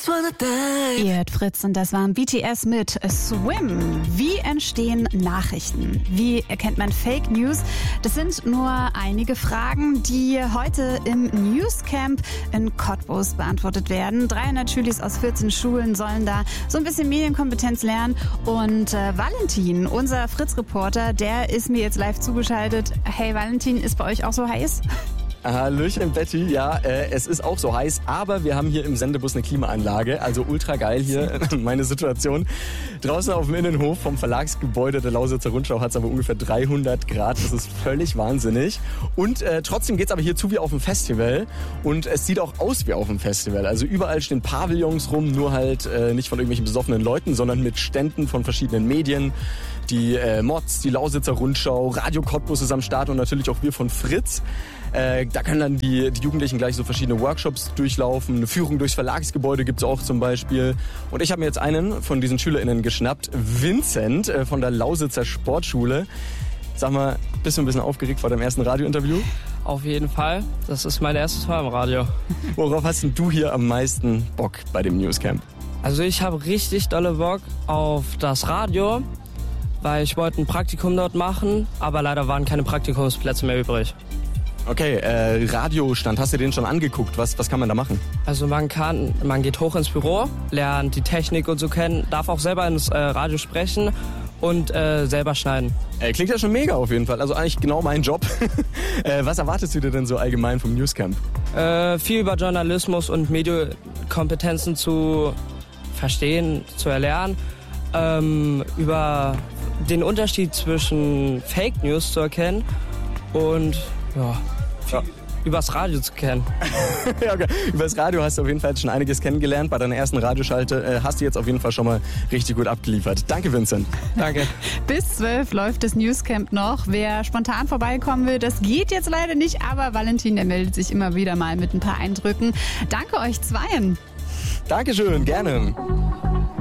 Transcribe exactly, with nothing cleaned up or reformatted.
just wanna dive. Ihr hört Fritz und das war B T S mit Swim. Wie entstehen Nachrichten? Wie erkennt man Fake News? Das sind nur einige Fragen, die heute im Newscamp in Cottbus beantwortet werden. dreihundert Schülis aus vierzehn Schulen sollen da so ein bisschen Medienkompetenz lernen. Und äh, Valentin, unser Fritz-Reporter, der ist mir jetzt live zugeschaltet. Hey Valentin, ist bei euch auch so heiß? Hallöchen Betty, ja, äh, es ist auch so heiß, aber wir haben hier im Sendebus eine Klimaanlage, also ultra geil hier meine Situation. Draußen auf dem Innenhof vom Verlagsgebäude der Lausitzer Rundschau hat es aber ungefähr dreihundert Grad, das ist völlig wahnsinnig. Und äh, trotzdem geht es aber hier zu wie auf dem Festival und es sieht auch aus wie auf dem Festival. Also überall stehen Pavillons rum, nur halt äh, nicht von irgendwelchen besoffenen Leuten, sondern mit Ständen von verschiedenen Medien. Die äh, Mods, die Lausitzer Rundschau, Radio Cottbus ist am Start und natürlich auch wir von Fritz. Äh, da können dann die, die Jugendlichen gleich so verschiedene Workshops durchlaufen. Eine Führung durchs Verlagsgebäude gibt's auch zum Beispiel. Und ich habe mir jetzt einen von diesen SchülerInnen geschnappt, Vincent äh, von der Lausitzer Sportschule. Sag mal, bist du ein bisschen aufgeregt vor deinem ersten Radiointerview? Auf jeden Fall. Das ist mein erstes Mal im Radio. Worauf hast denn du hier am meisten Bock bei dem Newscamp? Also ich habe richtig dolle Bock auf das Radio, weil ich wollte ein Praktikum dort machen, aber leider waren keine Praktikumsplätze mehr übrig. Okay, äh, Radiostand, hast du den schon angeguckt? Was, was kann man da machen? Also man kann, man geht hoch ins Büro, lernt die Technik und so kennen, darf auch selber ins äh, Radio sprechen und äh, selber schneiden. Äh, klingt ja schon mega auf jeden Fall, also eigentlich genau mein Job. äh, was erwartest du dir denn so allgemein vom Newscamp? Äh, viel über Journalismus und Medienkompetenzen zu verstehen, zu erlernen, ähm, über den Unterschied zwischen Fake News zu erkennen und ja, ja. übers Radio zu kennen. Ja, okay. Übers Radio hast du auf jeden Fall schon einiges kennengelernt. Bei deiner ersten Radioschalte äh, hast du jetzt auf jeden Fall schon mal richtig gut abgeliefert. Danke, Vincent. Danke. Bis zwölf läuft das Newscamp noch. Wer spontan vorbeikommen will, das geht jetzt leider nicht, aber Valentin, der meldet sich immer wieder mal mit ein paar Eindrücken. Danke euch zweien. Dankeschön, gerne.